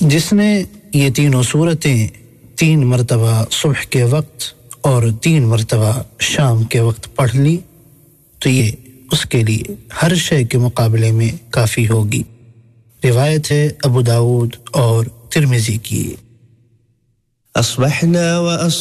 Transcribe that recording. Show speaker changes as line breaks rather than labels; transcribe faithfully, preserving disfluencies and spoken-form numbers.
जिसने ये तीनों सूरतें तीन मर्तबा सुबह के वक्त और तीन मर्तबा शाम के वक्त पढ़ ली तो ये उसके लिए हर शय के मुकाबले में काफ़ी होगी। रिवायत है अबू दाऊद और तिर्मिज़ी की।
अस्बहना व